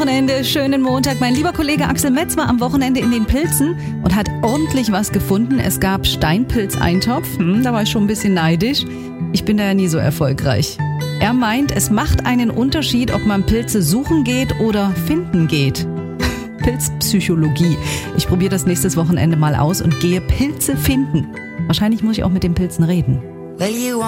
Wochenende, schönen Montag. Mein lieber Kollege Axel Metz war am Wochenende in den Pilzen und hat ordentlich was gefunden. Es gab Steinpilzeintopf, da war ich schon ein bisschen neidisch. Ich bin da ja nie so erfolgreich. Er meint, es macht einen Unterschied, ob man Pilze suchen geht oder finden geht. Pilzpsychologie. Ich probiere das nächstes Wochenende mal aus und gehe Pilze finden. Wahrscheinlich muss ich auch mit den Pilzen reden.